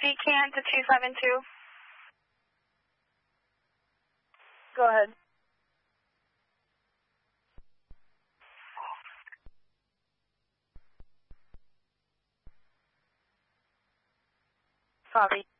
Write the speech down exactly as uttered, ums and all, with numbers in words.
Decant to two seven two. Go ahead. Copy.